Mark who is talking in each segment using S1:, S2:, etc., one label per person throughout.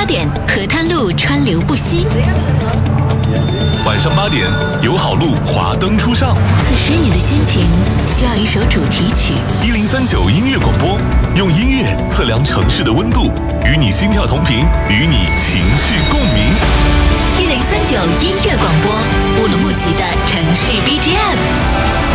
S1: 8点，河滩路川流不息；
S2: 晚上8点，友好路华灯初上。
S1: 此时你的心情需要一首主题曲。
S2: 1039音乐广播，用音乐测量城市的温度，与你心跳同频，与你情绪共鸣。
S1: 1039音乐广播，乌鲁木齐的城市 BGM。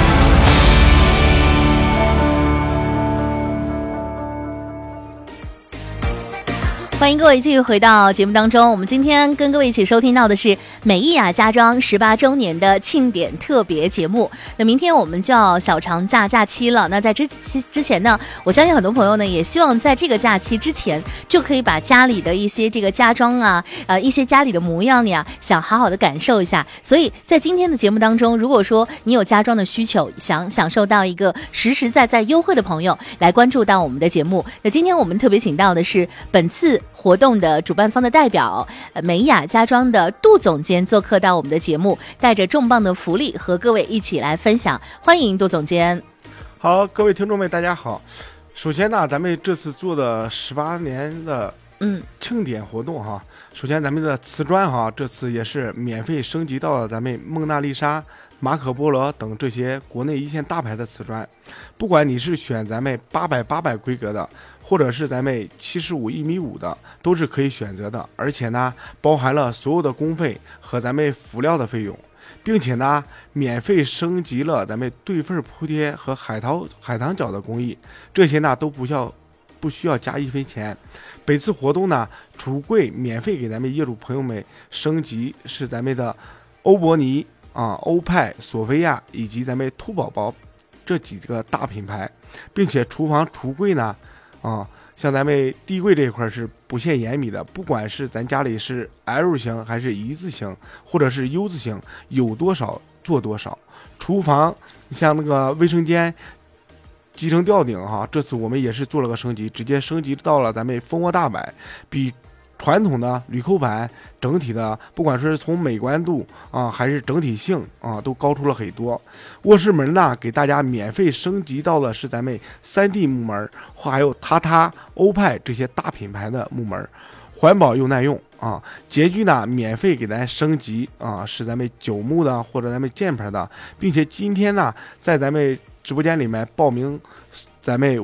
S1: 欢迎各位继续回到节目当中，我们今天跟各位一起收听到的是美意雅家装18周年的庆典特别节目。那明天我们就要小长假假期了，那在之前呢，我相信很多朋友呢也希望在这个假期之前就可以把家里的一些这个家装啊，一些家里的模样呀，想好好的感受一下。所以在今天的节目当中，如果说你有家装的需求，想享受到一个实实在在优惠的朋友，来关注到我们的节目。那今天我们特别请到的是本次活动的主办方的代表美雅家装的杜总监做客到我们的节目，带着重磅的福利和各位一起来分享。欢迎杜总监。
S3: 好，各位听众们大家好。首先呢，咱们这次做的18年的庆典活动哈，首先咱们的瓷砖哈，这次也是免费升级到了咱们蒙娜丽莎、马可波罗等这些国内一线大牌的瓷砖。不管你是选咱们800规格的，或者是咱们75、1.5米的，都是可以选择的。而且呢，包含了所有的工费和咱们辅料的费用，并且呢，免费升级了咱们对缝铺贴和海棠角的工艺，这些呢都不需要加1分钱。本次活动呢，橱柜免费给咱们业主朋友们升级是咱们的欧博尼欧派、索菲亚以及咱们兔宝宝这几个大品牌，并且厨房橱柜呢像咱们地柜这一块是不限延米的，不管是咱家里是 L 型还是一字型或者是 U 字型，有多少做多少。厨房像那个卫生间集成吊顶这次我们也是做了个升级，直接升级到了咱们蜂窝大板，比传统的铝扣板整体的不管是从美观度还是整体性都高出了很多。卧室门呢，给大家免费升级到的是咱们3D 木门，还有塔欧派这些大品牌的木门，环保又耐用洁具呢免费给咱升级是咱们9木的或者咱们键盘的，并且今天呢在咱们直播间里面报名咱们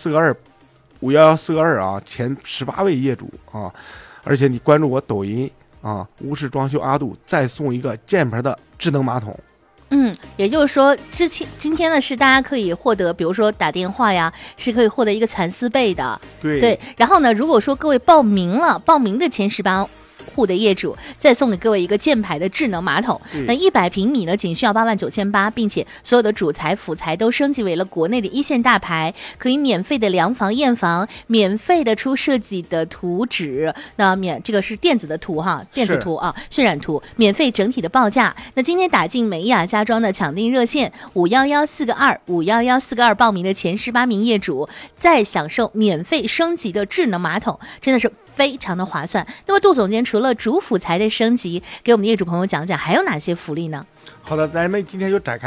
S3: 51142前18位业主而且你关注我抖音屋式装修阿杜，再送一个键盘的智能马桶。
S1: 也就是说今天呢是大家可以获得，比如说打电话呀，是可以获得一个蚕丝被的。对，然后呢，如果说各位报名的前18户的业主，再送给各位一个箭牌的智能马桶。那100平米呢，仅需要89800，并且所有的主材辅材都升级为了国内的一线大牌，可以免费的量房验房，免费的出设计的图纸，那这个是电子的图电子图渲染图，免费整体的报价。那今天打进美雅家装的抢订热线511-422报名的前18名业主，再享受免费升级的智能马桶，真的是非常的划算。那么杜总监除了主辅材的升级，给我们的业主朋友讲讲还有哪些福利呢？
S3: 好的，咱们今天就展开